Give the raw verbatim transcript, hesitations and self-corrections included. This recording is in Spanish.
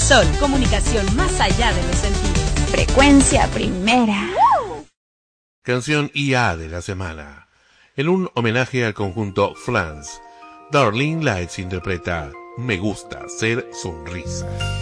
Sol, comunicación más allá de los sentidos. Frecuencia primera. Canción I A de la semana. En un homenaje al conjunto Flans, Darlene Lights interpreta Me gusta ser sonrisa.